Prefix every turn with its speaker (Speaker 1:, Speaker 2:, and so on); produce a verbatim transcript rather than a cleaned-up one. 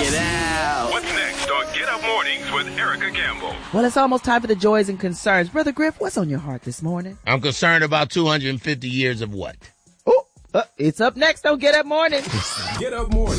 Speaker 1: it out.
Speaker 2: What's next on Get Up Mornings with Erica Campbell?
Speaker 1: Well, it's almost time for the joys and concerns. Brother Griff, what's on your heart this morning?
Speaker 3: I'm concerned about two hundred fifty years of what?
Speaker 1: Oh, uh, it's up next on Get Up Mornings.
Speaker 2: Get Up Mornings.